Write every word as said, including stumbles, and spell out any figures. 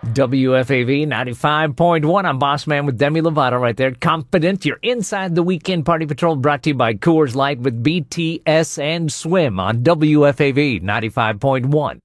W F A V ninety-five point one. I'm Boss Man with Demi Lovato right there. Confident. You're inside the Weekend Party Patrol, brought to you by Coors Light with B T S and Swim on W F A V ninety-five point one.